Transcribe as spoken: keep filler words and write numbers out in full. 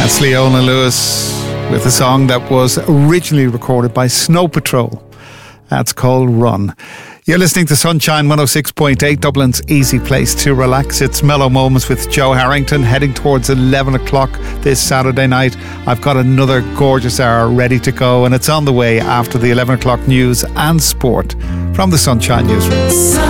That's Leona Lewis with a song that was originally recorded by Snow Patrol. That's called Run. You're listening to Sunshine one oh six point eight, Dublin's easy place to relax. It's Mellow Moments with Joe Harrington, heading towards eleven o'clock this Saturday night. I've got another gorgeous hour ready to go, and it's on the way after the eleven o'clock news and sport from the Sunshine Newsroom.